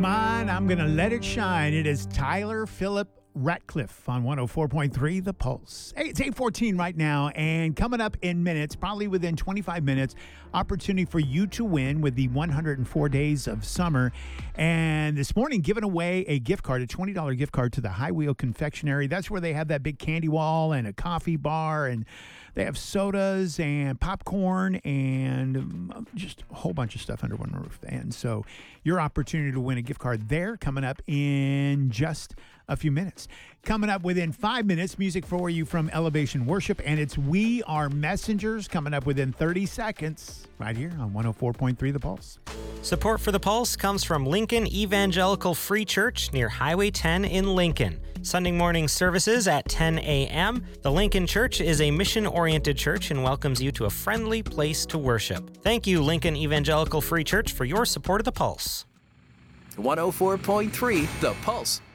Mine, I'm going to let it shine. It is Tyler Phillip Ratcliffe on 104.3 The Pulse. Hey, it's 8:14 right now, and coming up in minutes, probably within 25 minutes, opportunity for you to win with the 104 Days of Summer. And this morning, giving away a gift card, a $20 gift card to the High Wheel Confectionery. That's where they have that big candy wall and a coffee bar, and they have sodas and popcorn and just a whole bunch of stuff under one roof. And so your opportunity to win a gift card there coming up in just a few minutes. Coming up within 5 minutes, music for you from Elevation Worship, and it's We Are Messengers coming up within 30 seconds right here on 104.3 The Pulse. Support for The Pulse comes from Lincoln Evangelical Free Church near Highway 10 in Lincoln. Sunday morning services at 10 a.m. The Lincoln Church is a mission-oriented church and welcomes you to a friendly place to worship. Thank you, Lincoln Evangelical Free Church, for your support of The Pulse. 104.3 The Pulse.